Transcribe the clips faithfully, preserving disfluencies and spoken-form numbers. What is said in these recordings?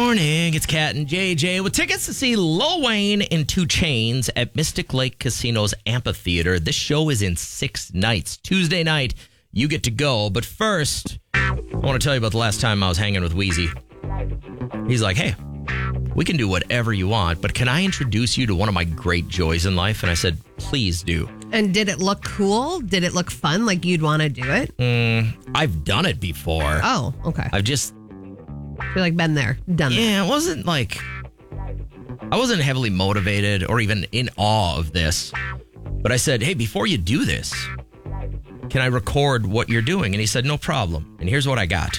morning. It's Kat and J J with tickets to see Lil Wayne and two Chainz at Mystic Lake Casino's amphitheater. This show is in six nights. Tuesday night, you get to go. But first, I want to tell you about the last time I was hanging with Wheezy. He's like, hey, we can do whatever you want, but can I introduce you to one of my great joys in life? And I said, please do. And did it look cool? Did it look fun? Like you'd want to do it? Mm, I've done it before. Oh, okay. I've just... I feel like been there, done it. Yeah, it wasn't like... I wasn't heavily motivated or even in awe of this. But I said, hey, before you do this, can I record what you're doing? And he said, no problem. And here's what I got.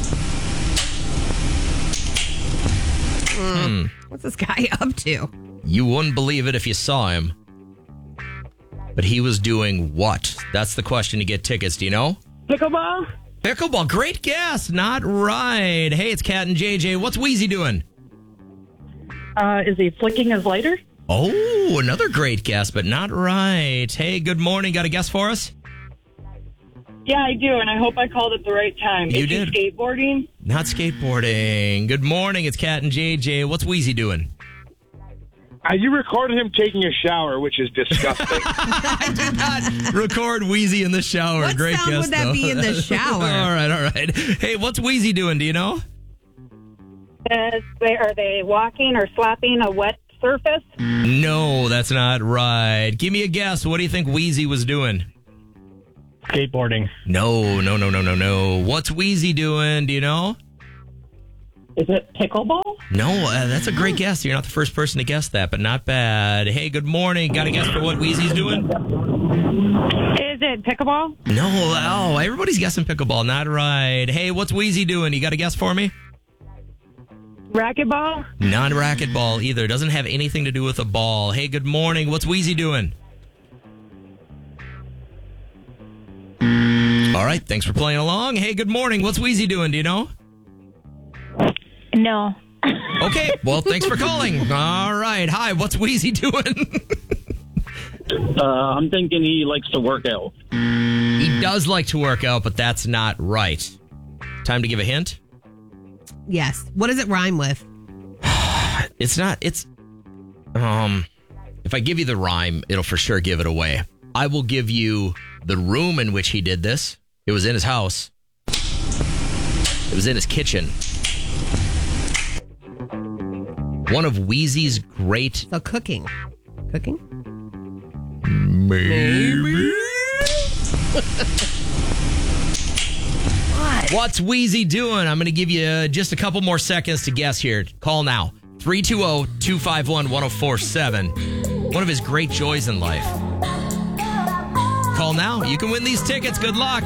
Mm. Hmm. What's this guy up to? You wouldn't believe it if you saw him. But he was doing what? That's the question to get tickets. Do you know? Pickleball? Pickleball. Great guess. Not right. Hey, it's Kat and J J. What's Wheezy doing? Uh, is he flicking his lighter? Oh, another great guess, but not right. Hey, good morning. Got a guess for us? Yeah, I do, and I hope I called at the right time. You is did. He skateboarding? Not skateboarding. Good morning. It's Kat and J J. What's Wheezy doing? Uh, you recorded him taking a shower, which is disgusting. I did not record Wheezy in the shower. What Great sound guess, would that though. be in the shower? all right, all right. Hey, what's Wheezy doing? Do you know? Is they, are they walking or slapping a wet surface? No, that's not right. Give me a guess. What do you think Wheezy was doing? Skateboarding. No, no, no, no, no, no. What's Wheezy doing? Do you know? Is it pickleball? No, uh, that's a great guess. You're not the first person to guess that, but not bad. Hey, good morning. Got a guess for what Wheezy's doing? Is it pickleball? No, oh, everybody's guessing pickleball. Not right. Hey, what's Wheezy doing? You got a guess for me? Racquetball? Not racquetball either. Doesn't have anything to do with a ball. Hey, good morning. What's Wheezy doing? All right, thanks for playing along. Hey, good morning. What's Wheezy doing? Do you know? No. Okay, well, thanks for calling. All right. Hi, what's Wheezy doing? uh, I'm thinking he likes to work out. He does like to work out, but that's not right. Time to give a hint? Yes. What does it rhyme with? It's not, it's, um, if I give you the rhyme, it'll for sure give it away. I will give you the room in which he did this. It was in his house. It was in his kitchen. One of Wheezy's great... So cooking. Cooking? Maybe. What? What's Wheezy doing? I'm going to give you just a couple more seconds to guess here. Call now. three two zero, two five one, one zero four seven. One of his great joys in life. Call now. You can win these tickets. Good luck.